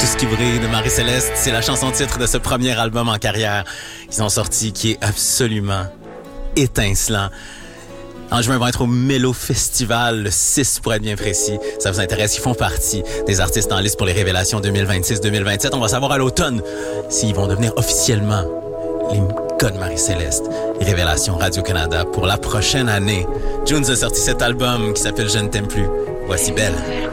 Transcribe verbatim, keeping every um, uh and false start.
Tout ce qui brille de Marie-Céleste, c'est la chanson titre de ce premier album en carrière qu'ils ont sorti, qui est absolument étincelant. En juin, ils vont être au Mélo Festival, le six pour être bien précis. Ça vous intéresse, ils font partie des artistes en liste pour les révélations deux mille vingt-six deux mille vingt-sept. On va savoir à l'automne s'ils vont devenir officiellement les gars de Marie-Céleste. Révélation Radio-Canada pour la prochaine année. Jones a sorti cet album qui s'appelle Je ne t'aime plus. Voici Belle.